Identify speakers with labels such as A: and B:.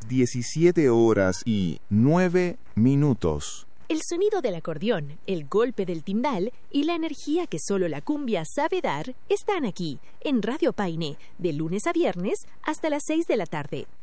A: 17:09.
B: El sonido del acordeón, el golpe del timbal y la energía que solo la cumbia sabe dar están aquí, en Radio Paine, de lunes a viernes hasta las 6 de la tarde.